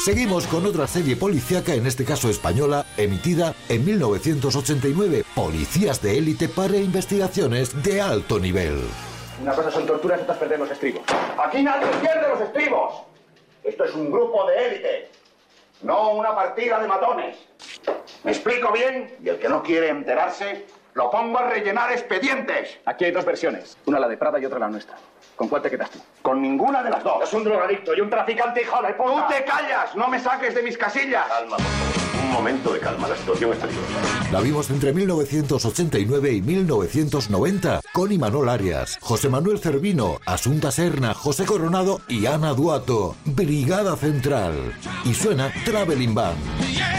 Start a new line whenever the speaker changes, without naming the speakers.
Seguimos con otra serie policíaca, en este caso española, emitida en 1989. Policías de élite para investigaciones de alto nivel.
Una cosa son torturas y otras perder los estribos. Aquí nadie pierde los estribos. Esto es un grupo de élite, no una partida de matones. ¿Me explico bien? Y el que no quiere enterarse, lo pongo a rellenar expedientes.
Aquí hay dos versiones, una la de Prada y otra la nuestra. ¿Con cuál te quedas tú?
Con ninguna de las dos.
Es un drogadicto y un traficante, hijo de puta.
¡Tú te callas! ¡No me saques de mis casillas!
Calma, por favor. Un momento de calma, la situación es peligrosa.
La vimos entre 1989 y 1990 con Imanol Arias, José Manuel Cervino, Asunta Serna, José Coronado y Ana Duato. Brigada Central. Y suena Traveling Band.